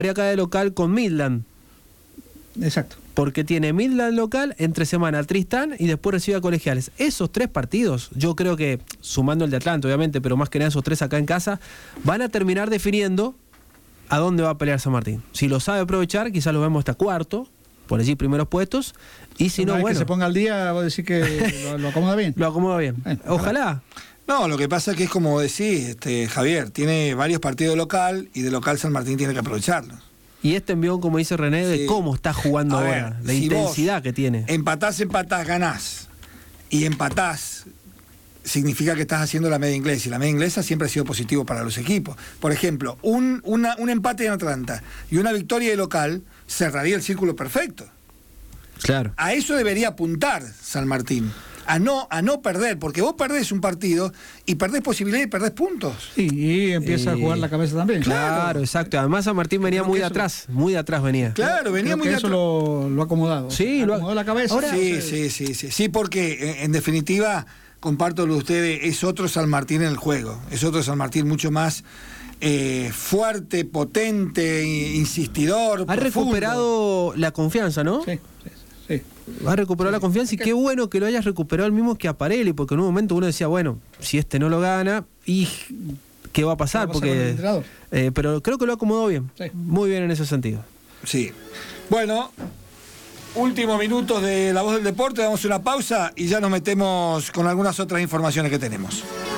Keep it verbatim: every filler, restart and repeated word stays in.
acá de local con Midland. Exacto. Porque tiene Midland local, entre semana Tristán y después recibe a Colegiales. Esos tres partidos, yo creo que, sumando el de Atlanta obviamente, pero más que nada esos tres acá en casa, van a terminar definiendo a dónde va a pelear San Martín. Si lo sabe aprovechar, quizás lo vemos hasta cuarto, por decir primeros puestos, y si Una no, vez bueno. que se ponga al día, voy a decir que lo, lo acomoda bien. Lo acomoda bien. Bueno, ojalá. No, lo que pasa es que es como decís, este, Javier, tiene varios partidos de local y de local San Martín tiene que aprovecharlos. Y este envión, como dice René, de Sí. cómo está jugando A ahora, ver, la si intensidad vos que tiene. Empatás, empatás, ganás. Y empatás significa que estás haciendo la media inglesa. Y la media inglesa siempre ha sido positivo para los equipos. Por ejemplo, un, una, un empate en Atlanta y una victoria de local cerraría el círculo perfecto. Claro. A eso debería apuntar San Martín. A no, a no perder, porque vos perdés un partido y perdés posibilidades y perdés puntos. Sí, y empieza Eh, a jugar la cabeza también. Claro, exacto. Además San Martín venía Creo muy que de eso- atrás, muy de atrás venía. Claro, venía Creo muy que de eso atrás. lo, lo ha acomodado. Sí, lo ha- acomodó la cabeza. Ahora- Sí, entonces- sí, sí, sí. Sí, porque en, en definitiva, comparto lo de ustedes, es otro San Martín en el juego. Es otro San Martín mucho más eh, fuerte, potente, insistidor. Ha profundo. recuperado la confianza, ¿no? Sí, sí, sí. Ha recuperado la confianza y qué bueno que lo hayas recuperado el mismo que Aparelli, porque en un momento uno decía, bueno, si este no lo gana, ¿y qué va a pasar? ¿Qué va a pasar con el Porque, entrenador? eh, pero creo que lo acomodó bien, Sí. muy bien en ese sentido. Sí. Bueno, últimos minutos de La Voz del Deporte, damos una pausa y ya nos metemos con algunas otras informaciones que tenemos.